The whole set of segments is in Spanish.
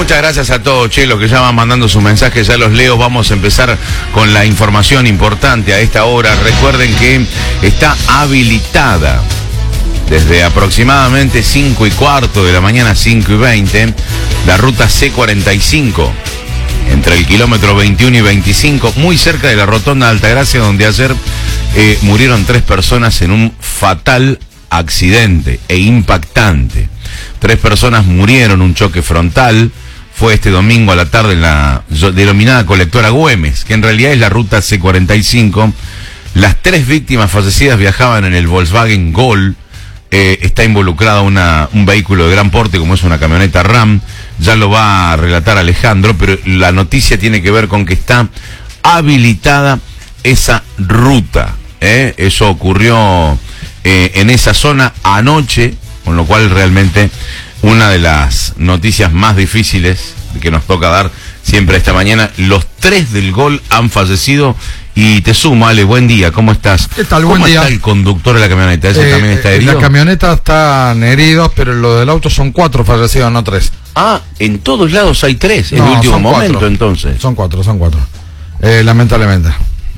Muchas gracias a todos, che, los que ya van mandando sus mensajes, ya los leo. Vamos a empezar con la información importante a esta hora. Recuerden que está habilitada desde aproximadamente 5:15 de la mañana, 5:20, la ruta C45, entre el kilómetro 21 y 25, muy cerca de la rotonda de Altagracia, donde ayer murieron 3 personas en un fatal accidente e impactante. 3 personas murieron, un choque frontal. Fue este domingo a la tarde en la denominada colectora Güemes, que en realidad es la ruta C45. Las 3 víctimas fallecidas viajaban en el Volkswagen Gol. Está involucrado un vehículo de gran porte, como es una camioneta Ram. Ya lo va a relatar Alejandro, pero la noticia tiene que ver con que está habilitada esa ruta. Eso ocurrió en esa zona anoche, con lo cual realmente una de las noticias más difíciles que nos toca dar siempre esta mañana. Los 3 del Gol han fallecido. Y te sumo, Ale, buen día, ¿cómo estás? ¿Qué tal? ¿Cómo buen día. está el conductor de la camioneta? ¿Ese también está herido? La camioneta están heridos, pero lo del auto son 4 fallecidos, no 3. Ah, en todos lados hay 3, en el último son momento 4. entonces. Son 4. Lamentablemente.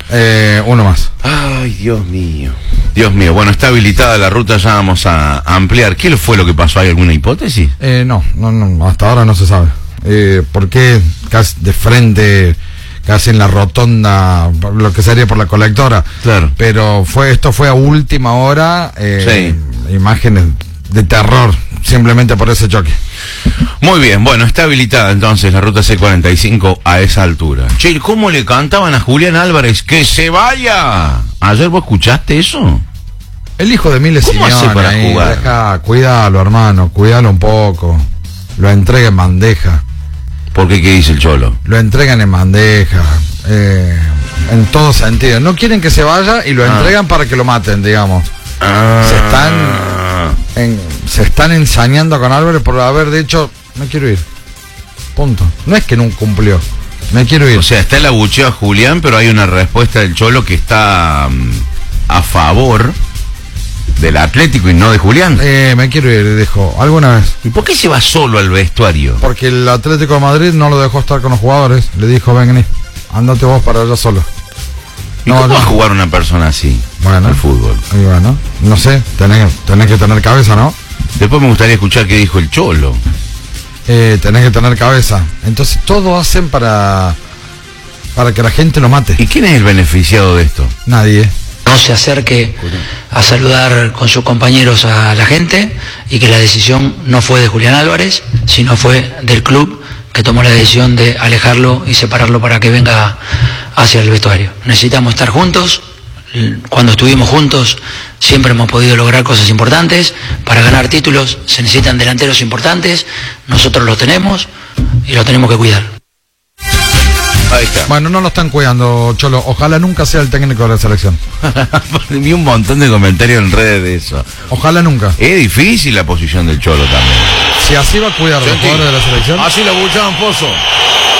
Uno más. Ay, Dios mío. Dios mío, bueno, está habilitada la ruta, ya vamos a ampliar. ¿Qué fue lo que pasó? ¿Hay alguna hipótesis? No, hasta ahora no se sabe. ¿Por qué casi de frente, casi en la rotonda, lo que sería por la colectora? Claro. Pero esto fue a última hora, Sí. Imágenes de terror, simplemente por ese choque. Muy bien, bueno, está habilitada entonces la ruta C45 a esa altura. Che, ¿cómo le cantaban a Julián Álvarez que se vaya? ¿Ayer vos escuchaste eso? El hijo de Miles ¿Cómo hace Simeone para ahí, jugar? Cuídalo, hermano, cuídalo un poco. Lo entrega en bandeja. ¿Por qué? ¿Qué dice el Cholo? Lo entregan en bandeja, en todo sentido. No quieren que se vaya y lo entregan para que lo maten, digamos. Se están ensañando con Álvarez por haber dicho, me quiero ir. Punto. No es que nunca cumplió. Me quiero ir. O sea, está el abucheo a Julián, pero hay una respuesta del Cholo que está a favor del Atlético y no de Julián. Me quiero ir, dijo, alguna vez. ¿Y por qué se va solo al vestuario? Porque el Atlético de Madrid no lo dejó estar con los jugadores. Le dijo, vení, andate vos para allá solo. ¿Y cómo va a jugar una persona así al fútbol? Y bueno, no sé, tenés que tener cabeza, ¿no? Después me gustaría escuchar qué dijo el Cholo. Tenés que tener cabeza. Entonces todo hacen para que la gente lo mate. ¿Y quién es el beneficiado de esto? Nadie. No se acerque a saludar con sus compañeros a la gente y que la decisión no fue de Julián Álvarez, sino fue del club que tomó la decisión de alejarlo y separarlo para que venga hacia el vestuario. Necesitamos estar juntos. Cuando estuvimos juntos siempre hemos podido lograr cosas importantes. Para ganar títulos se necesitan delanteros importantes. Nosotros los tenemos y los tenemos que cuidar. Ahí está. Bueno, no lo están cuidando, Cholo. Ojalá nunca sea el técnico de la selección. Vi un montón de comentarios en redes de eso. Ojalá nunca. Es difícil la posición del Cholo también. Si así va a cuidar los jugadores de la selección. Así lo buchaban Pozo.